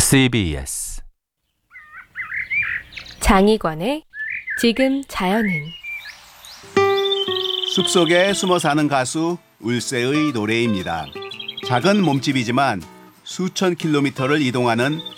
CBS 장희관의 지금 자연은. 숲속에 숨어 사는 가수 울세의 노래입니다. 작은 몸집이지만 수천 킬로미터를 이동하는